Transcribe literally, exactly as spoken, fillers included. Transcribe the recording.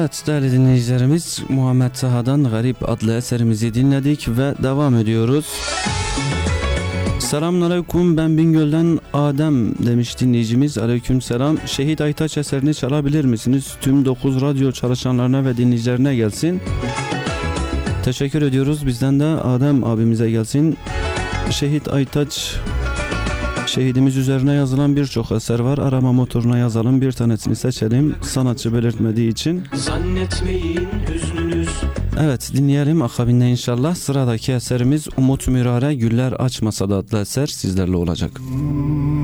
Evet değerli dinleyicilerimiz, Muhammed Taha'dan Garip adlı eserimizi dinledik ve devam ediyoruz. Selamünaleyküm, ben Bingöl'den Adem demiş dinleyicimiz. Aleykümselam. Şehit Aytaç eserini çalabilir misiniz? Tüm dokuz radyo çalışanlarına ve dinleyicilerine gelsin. Teşekkür ediyoruz. Bizden de Adem abimize gelsin. Şehit Aytaç, şehidimiz üzerine yazılan birçok eser var. Arama motoruna yazalım, bir tanesini seçelim. Sanatçı belirtmediği için. Zannetmeyin hüznünüz. Evet, dinleyelim akabinde inşallah. Sıradaki eserimiz Umut Mürare Güller Açmasa da adlı eser sizlerle olacak.